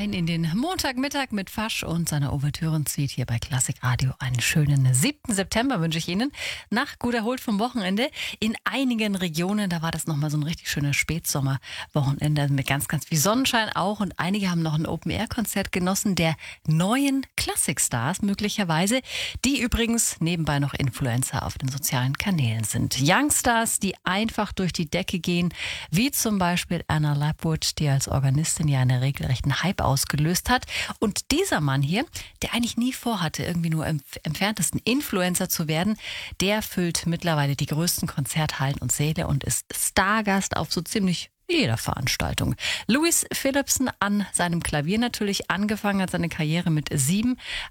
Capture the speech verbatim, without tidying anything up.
rein in den Montagmittag mit Fasch und seiner Ouvertüren-Suite hier bei Klassik Radio. Einen schönen siebten September wünsche ich Ihnen. Nach gut erholt vom Wochenende. In einigen Regionen, da war das nochmal so ein richtig schönes Spätsommerwochenende mit ganz, ganz viel Sonnenschein auch. Und einige haben noch ein Open-Air-Konzert genossen der neuen Klassikstars möglicherweise, die übrigens nebenbei noch Influencer auf den sozialen Kanälen sind. Youngstars, die einfach durch die Decke gehen, wie zum Beispiel Anna Lapwood, die als Organistin ja einen regelrechten Hype ausgelöst hat. Und dieser Mann hier, der eigentlich nie vorhatte, irgendwie nur im entferntesten Influencer zu werden, der füllt mittlerweile die größten Konzerthallen und Säle und ist Stargast auf so ziemlich jeder Veranstaltung. Louis Philipson an seinem Klavier natürlich, angefangen hat seine Karriere mit sieben,